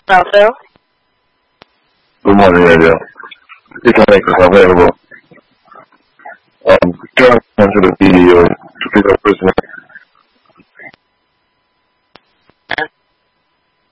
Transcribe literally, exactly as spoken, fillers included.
Also, Good morning, Radio. This Alex is available. Um, Turn to the video to pick up person